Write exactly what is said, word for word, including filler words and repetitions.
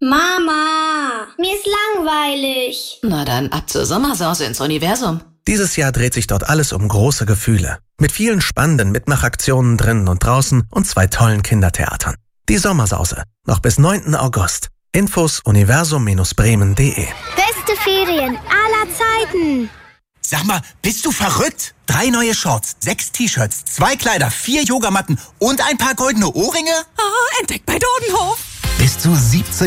Mama, mir ist langweilig. Na dann ab zur Sommersause ins Universum. Dieses Jahr dreht sich dort alles um große Gefühle. Mit vielen spannenden Mitmachaktionen drinnen und draußen und zwei tollen Kindertheatern. Die Sommersause. Noch bis neunten August. Infos universum Bremen punkt de. Beste Ferien aller Zeiten. Sag mal, bist du verrückt? Drei neue Shorts, sechs T-Shirts, zwei Kleider, vier Yogamatten und ein paar goldene Ohrringe? Ah, entdeckt bei Dodenhof. Bis zu siebzehn